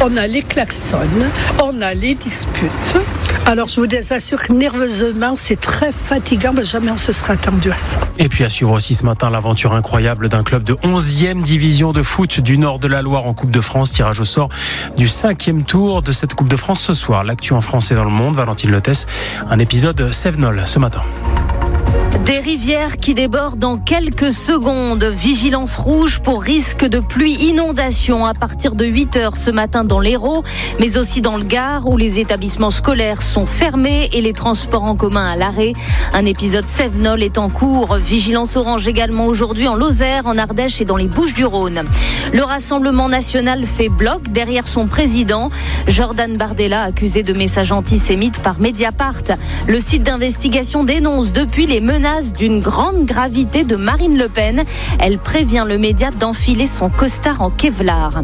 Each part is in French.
on a les klaxons, on a les disputes. Alors je vous assure que nerveusement c'est très fatigant, mais jamais on se sera attendu à ça. Et puis à suivre aussi ce matin l'aventure incroyable d'un club de 11e division de foot du nord de la Loire en Coupe de France. Tirage au sort du 5e tour de cette Coupe de France ce soir. L'actu en France et dans le monde, Valentine Lotès, un épisode Sevenol ce matin. Des rivières qui débordent dans quelques secondes. Vigilance rouge pour risque de pluie inondation à partir de 8h ce matin dans l'Hérault, mais aussi dans le Gard où les établissements scolaires sont fermés et les transports en commun à l'arrêt. Un épisode Sevenol est en cours. Vigilance orange également aujourd'hui en Lozère, en Ardèche et dans les Bouches-du-Rhône. Le Rassemblement national fait bloc derrière son président. Jordan Bardella, accusé de messages antisémites par Mediapart. Le site d'investigation dénonce depuis les menaces d'une grande gravité de Marine Le Pen. Elle prévient le média d'enfiler son costard en Kevlar.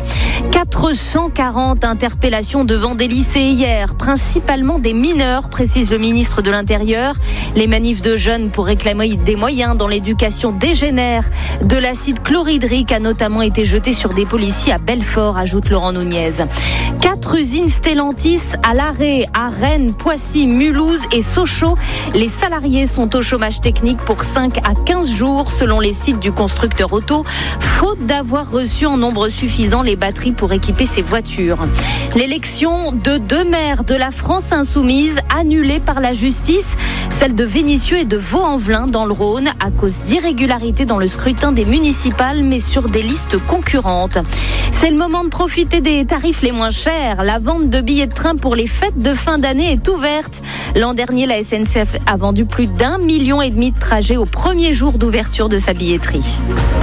440 interpellations devant des lycées hier, principalement des mineurs, précise le ministre de l'Intérieur. Les manifs de jeunes pour réclamer des moyens dans l'éducation dégénèrent. De l'acide chlorhydrique a notamment été jeté sur des policiers à Belfort, ajoute Laurent Nunez. 4 usines Stellantis à l'arrêt à Rennes, Poissy, Mulhouse et Sochaux. Les salariés sont au chômage technique pour 5 à 15 jours selon les sites du constructeur auto, faute d'avoir reçu en nombre suffisant les batteries pour équiper ses voitures. L'élection de 2 maires de la France insoumise annulée par la justice, celle de Vénissieux et de Vaux-en-Velin dans le Rhône à cause d'irrégularités dans le scrutin des municipales mais sur des listes concurrentes. C'est le moment de profiter des tarifs les moins chers. La vente de billets de train pour les fêtes de fin d'année est ouverte. L'an dernier, la SNCF a vendu plus d'1,5 million de trajets au premier jour d'ouverture de sa billetterie.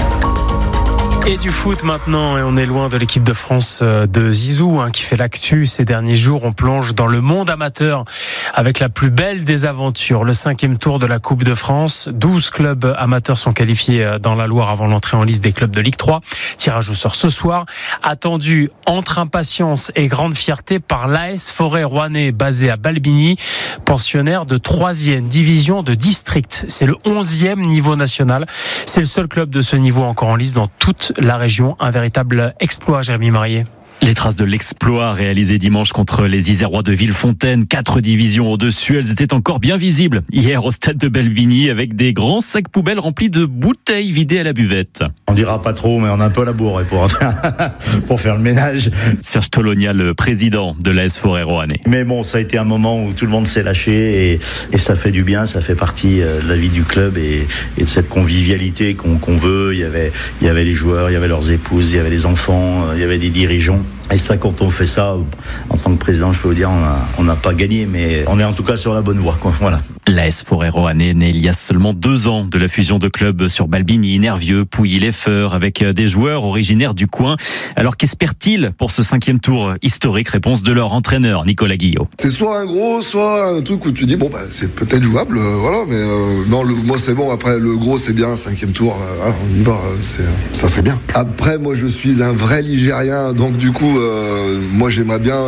Et du foot maintenant, et on est loin de l'équipe de France de Zizou qui fait l'actu ces derniers jours. On plonge dans le monde amateur avec la plus belle des aventures, le 5e tour de la Coupe de France. 12 clubs amateurs sont qualifiés dans la Loire avant l'entrée en liste des clubs de Ligue 3. Tirage au sort ce soir, attendu entre impatience et grande fierté par l'AS Forêt Rouennais basé à Balbigny, pensionnaire de 3e division de district. C'est le 11e niveau national. C'est le seul club de ce niveau encore en liste dans toute la région. Un véritable exploit, Jérémy Marié. Les traces de l'exploit réalisé dimanche contre les Isérois de Villefontaine, 4 divisions au-dessus, elles étaient encore bien visibles hier au stade de Balbigny avec des grands sacs poubelles remplis de bouteilles vidées à la buvette. On dira pas trop, mais on a un peu la bourre pour faire le ménage. Serge Tolonia, le président de l'AS Forêt Rouennais. Mais bon, ça a été un moment où tout le monde s'est lâché et ça fait du bien, ça fait partie de la vie du club et de cette convivialité qu'on veut. Il y avait les joueurs, il y avait leurs épouses, il y avait les enfants, il y avait des dirigeants. Et ça, quand on fait ça, en tant que président, je peux vous dire, on n'a pas gagné, mais on est en tout cas sur la bonne voie, quoi. Voilà. L'AS Forêt Rouennais, né il y a seulement 2 ans de la fusion de clubs sur Balbigny, Nervieux, Pouilly-les-Feurs, avec des joueurs originaires du coin. Alors qu'espèrent-ils pour ce 5e tour historique? Réponse de leur entraîneur, Nicolas Guillot. C'est soit un gros, soit un truc où tu dis, c'est peut-être jouable, voilà, mais non, moi c'est bon, après le gros c'est bien, 5e tour, voilà, on y va, ça serait bien. Après, moi je suis un vrai Ligérien, donc du coup, moi j'aimerais bien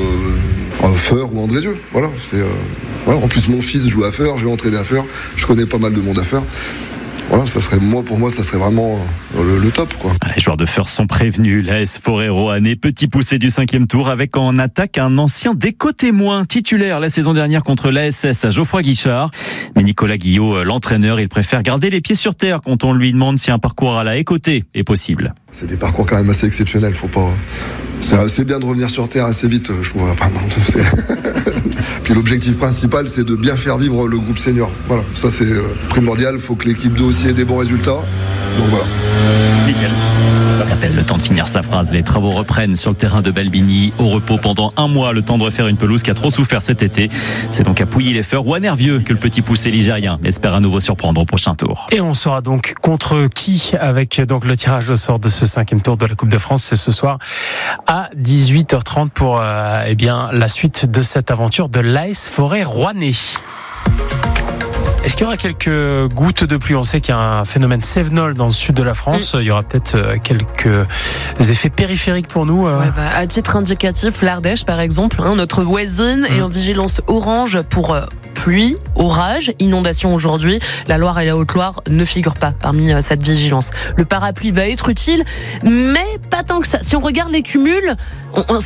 Feur ou Andrézieux, voilà, voilà. En plus mon fils joue à Feur, j'ai entraîné à Feur, je connais pas mal de monde à Feur. Voilà, pour moi, ça serait vraiment le top, quoi. Les joueurs de Feur sont prévenus. L'AS Forêt Rouennais, petit poussé du 5e tour avec en attaque un ancien déco-témoin titulaire la saison dernière contre l'ASS à Geoffroy Guichard. Mais Nicolas Guillot, l'entraîneur, il préfère garder les pieds sur terre quand on lui demande si un parcours à la Écoté est possible. C'est des parcours quand même assez exceptionnels, c'est assez bien de revenir sur terre assez vite, je trouve. Puis l'objectif principal, c'est de bien faire vivre le groupe senior. Voilà, ça c'est primordial. Il faut que l'équipe d'eau aussi ait des bons résultats. Donc voilà. Nickel. À peine le temps de finir sa phrase, les travaux reprennent sur le terrain de Balbigny, au repos pendant 1 mois, le temps de refaire une pelouse qui a trop souffert cet été. C'est donc à Pouilly-les-Feurs ou à Nervieux que le petit poussé ligérien espère à nouveau surprendre au prochain tour. Et on saura donc contre qui avec donc le tirage au sort de ce 5e tour de la Coupe de France. C'est ce soir à 18h30 pour la suite de cette aventure de l'AS Forêt Rouennais. Est-ce qu'il y aura quelques gouttes de pluie? On sait qu'il y a un phénomène Sevenol dans le sud de la France. Il y aura peut-être quelques effets périphériques pour nous. À titre indicatif, l'Ardèche, par exemple, notre voisine est en vigilance orange pour pluie, orage, inondation aujourd'hui. La Loire et la Haute-Loire ne figurent pas parmi cette vigilance. Le parapluie va être utile, mais pas tant que ça. Si on regarde les cumuls,